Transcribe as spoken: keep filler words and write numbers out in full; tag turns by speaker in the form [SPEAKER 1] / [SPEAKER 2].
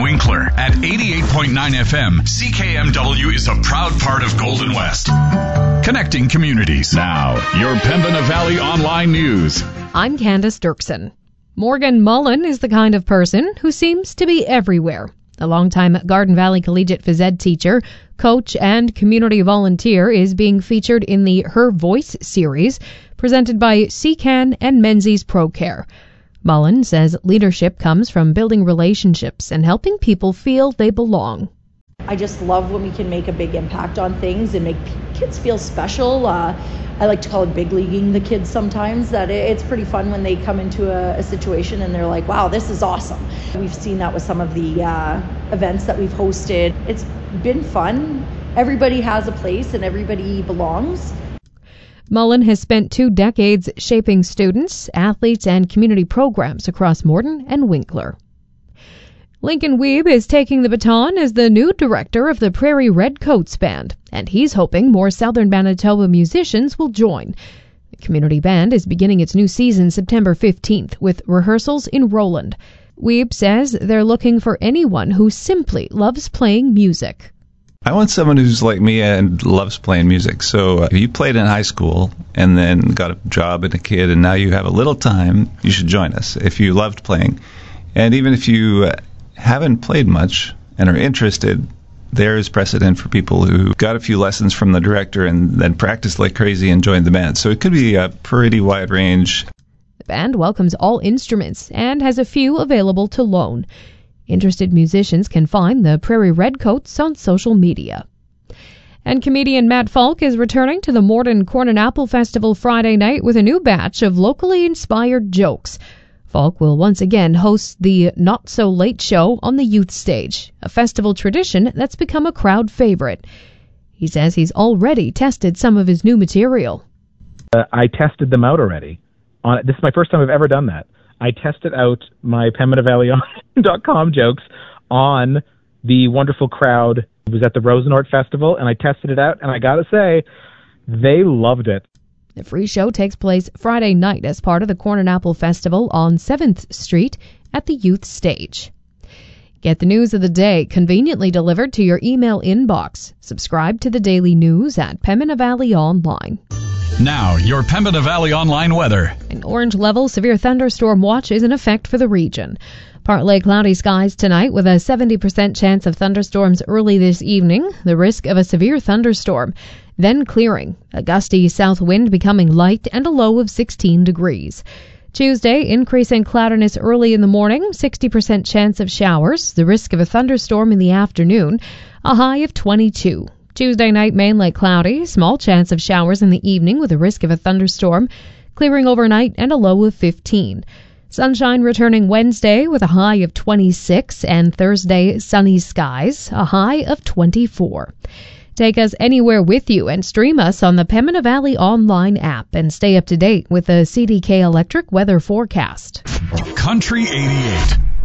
[SPEAKER 1] Winkler at eighty-eight point nine F M. C K M W is a proud part of Golden West. Connecting communities. Now, your Pembina Valley Online News.
[SPEAKER 2] I'm Candace Dirksen. Morgan Mullen is the kind of person who seems to be everywhere. A longtime Garden Valley Collegiate phys ed teacher, coach, and community volunteer is being featured in the Her Voice series presented by C C A N and Menzies ProCare. Mullen says leadership comes from building relationships and helping people feel they belong.
[SPEAKER 3] I just love when we can make a big impact on things and make kids feel special. Uh, I like to call it big leaguing the kids sometimes. That it's pretty fun when they come into a, a situation and they're like, wow, this is awesome. We've seen that with some of the uh, events that we've hosted. It's been fun. Everybody has a place and everybody belongs.
[SPEAKER 2] Mullen has spent two decades shaping students, athletes, and community programs across Morden and Winkler. Lincoln Wiebe is taking the baton as the new director of the Prairie Redcoats Band, and he's hoping more Southern Manitoba musicians will join. The community band is beginning its new season September fifteenth with rehearsals in Roland. Wiebe says they're looking for anyone who simply loves playing music.
[SPEAKER 4] I want someone who's like me and loves playing music. So uh, if you played in high school and then got a job and a kid and now you have a little time, you should join us if you loved playing. And even if you uh, haven't played much and are interested, there is precedent for people who got a few lessons from the director and then practiced like crazy and joined the band. So it could be a pretty wide range.
[SPEAKER 2] The band welcomes all instruments and has a few available to loan. Interested musicians can find the Prairie Redcoats on social media. And comedian Matt Falk is returning to the Morden Corn and Apple Festival Friday night with a new batch of locally inspired jokes. Falk will once again host the Not So Late Show on the youth stage, a festival tradition that's become a crowd favorite. He says he's already tested some of his new material.
[SPEAKER 5] Uh, I tested them out already. On This is my first time I've ever done that. I tested out my Pembina Valley dot com jokes on the wonderful crowd who was at the Rosenort Festival, and I tested it out, and I gotta say, they loved it.
[SPEAKER 2] The free show takes place Friday night as part of the Corn and Apple Festival on seventh Street at the youth stage. Get the news of the day conveniently delivered to your email inbox. Subscribe to the daily news at Pembina Valley Online.
[SPEAKER 1] Now, your Pembina Valley Online weather.
[SPEAKER 2] An orange level severe thunderstorm watch is in effect for the region. Partly cloudy skies tonight with a seventy percent chance of thunderstorms early this evening, the risk of a severe thunderstorm. Then clearing, a gusty south wind becoming light and a low of sixteen degrees. Tuesday, increasing cloudiness early in the morning, sixty percent chance of showers, the risk of a thunderstorm in the afternoon, a high of twenty-two. Tuesday night, mainly cloudy, small chance of showers in the evening with a risk of a thunderstorm, clearing overnight and a low of fifteen. Sunshine returning Wednesday with a high of twenty-six, and Thursday, sunny skies, a high of twenty-four. Take us anywhere with you and stream us on the Pembina Valley Online app and stay up to date with the C D K Electric weather forecast.
[SPEAKER 1] Country eighty-eight.